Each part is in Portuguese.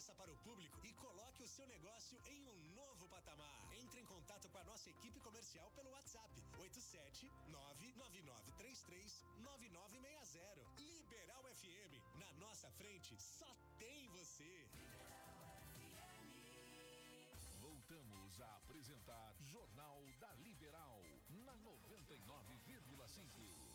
ofereça para o público e coloque o seu negócio em um novo patamar. Entre em contato com a nossa equipe comercial pelo WhatsApp 87999339960. Liberal FM, na nossa frente só tem você. Voltamos a apresentar Jornal da Liberal na 99,5.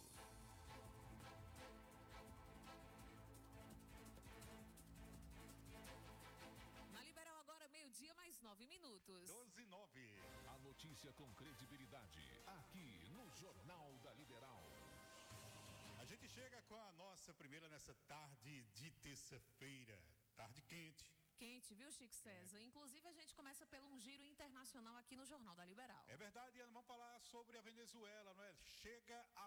Na Liberal agora, 12h mais 9 minutos. 12:09. A notícia com credibilidade, aqui no Jornal da Liberal. A gente chega com a nossa primeira nessa tarde de terça-feira. Tarde quente. Quente, viu, Chico César? Inclusive, a gente começa pelo um giro internacional aqui no Jornal da Liberal. É verdade, Ana, vamos falar sobre a Venezuela, não é? Chega a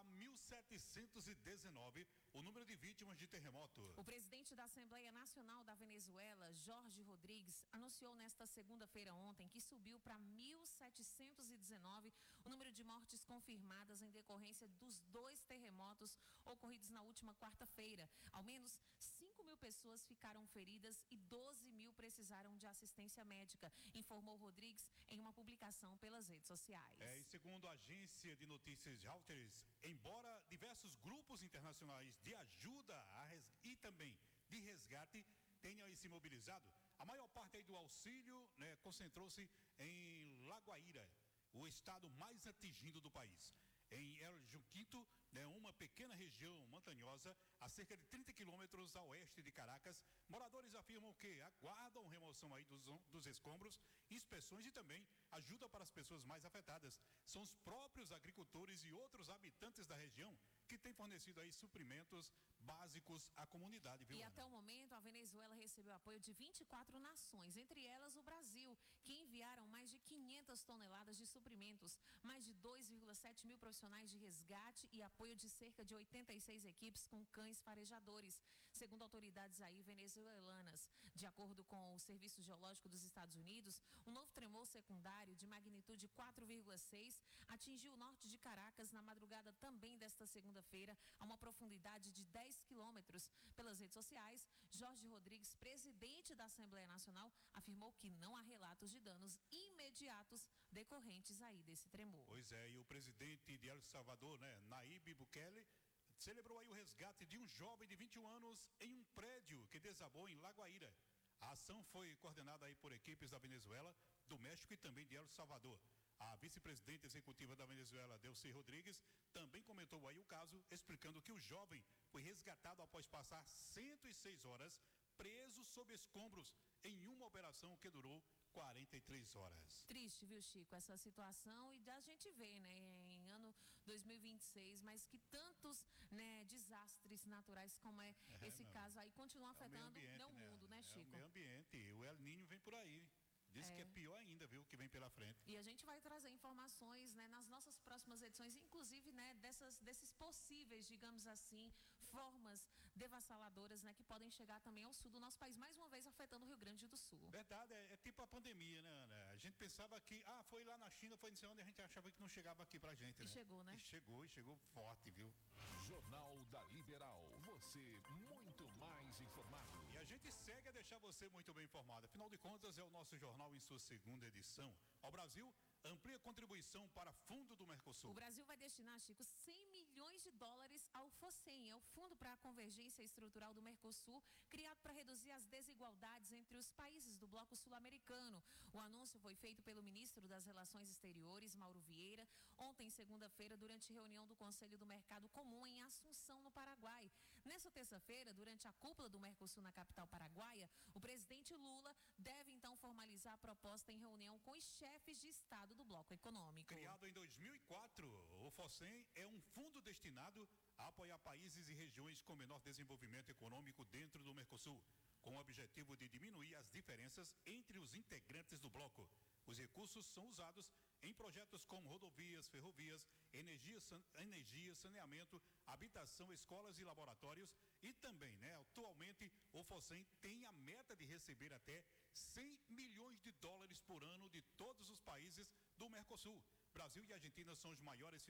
1719 o número de vítimas de terremoto. O presidente da Assembleia Nacional da Venezuela, Jorge Rodrigues, anunciou nesta segunda-feira ontem que subiu para 1719 o número de mortes confirmadas em decorrência dos 2 terremotos ocorridos na última quarta-feira. Ao menos 5.000 pessoas ficaram feridas e 12.000 precisaram de assistência médica, informou Rodrigues em uma publicação pelas redes sociais. E segundo a agência de notícias Reuters, embora diversos grupos internacionais de ajuda e também de resgate tenham se mobilizado, a maior parte aí do auxílio, né, concentrou-se em La Guaira, o estado mais atingido do país. Em El Junquito, né, uma pequena região montanhosa, a cerca de 30 quilômetros a oeste de Caracas, moradores afirmam que aguardam remoção aí dos escombros, inspeções e também ajuda para as pessoas mais afetadas. São os próprios agricultores e outros habitantes da região que têm fornecido aí suprimentos básicos à comunidade, viu, E Ana? até o momento, a Venezuela recebeu apoio de 24 nações, entre elas o Brasil, que enviaram mais de 500 toneladas de suprimentos, mais de 2,7 mil profissionais de resgate e apoio de cerca de 86 equipes com cães farejadores, segundo autoridades aí venezuelanas. De acordo com o Serviço Geológico dos Estados Unidos, um novo tremor secundário de magnitude 4,6 atingiu o norte de Caracas na madrugada também desta segunda-feira, a uma profundidade de 10 quilômetros. Pelas redes sociais, Jorge Rodrigues, presidente da Assembleia Nacional, afirmou que não há relatos de danos imediatos decorrentes aí desse tremor. Pois é, e o presidente de El Salvador, né, Nayib Bukele, celebrou aí o resgate de um jovem de 21 anos em um prédio que desabou em La Guaira. A ação foi coordenada aí por equipes da Venezuela, do México e também de El Salvador. A vice-presidente executiva da Venezuela, Delcy Rodrigues, também comentou aí o caso, explicando que o jovem foi resgatado após passar 106 horas preso sob escombros em uma operação que durou 43 horas. Triste, viu, Chico, essa situação, e a gente vê, né, em ano 2026, mas que tantos, né, desastres naturais como esse caso aí continuam afetando o mundo, né, Chico? É o meio ambiente, o El Niño vem por aí. Diz que é pior ainda, viu, que vem pela frente. E a gente vai trazer informações, né, nas nossas próximas edições, inclusive, né, desses possíveis, digamos assim, formas devassaladoras, né, que podem chegar também ao sul do nosso país, mais uma vez afetando o Rio Grande do Sul. Verdade, é tipo a pandemia, né, Ana? A gente pensava que, foi lá na China, foi não sei onde, a gente achava que não chegava aqui pra gente, né? E chegou, né? E chegou forte, viu? Jornal da Liberal, você muito mais informado. E a gente segue a deixar você muito bem informado. Afinal de contas, é o nosso jornal em sua segunda edição. Ao Brasil, amplia contribuição para fundo do Mercosul. O Brasil vai destinar, Chico, 100 milhões de dólares ao FOSEM, é o Fundo para a Convergência Estrutural do Mercosul, criado para reduzir as desigualdades entre os países do bloco sul-americano. O anúncio foi feito pelo ministro das Relações Exteriores, Mauro Vieira, ontem, segunda-feira, durante reunião do Conselho do Mercado Comum em Assunção, no Paraguai. Nessa terça-feira, durante a cúpula do Mercosul na capital paraguaia, o presidente Lula deve então formalizar a proposta em reunião com os chefes de Estado do bloco econômico. Criado em 2004, o FOSEM é um fundo destinado a apoiar países e regiões com menor desenvolvimento econômico dentro do Mercosul, com o objetivo de diminuir as diferenças entre os integrantes do bloco. Os recursos são usados em projetos como rodovias, ferrovias, energia, saneamento, habitação, escolas e laboratórios e também, atualmente o FOSEM tem a meta de receber até 100 milhões de dólares por ano de todos os países do Mercosul. Brasil e Argentina são os maiores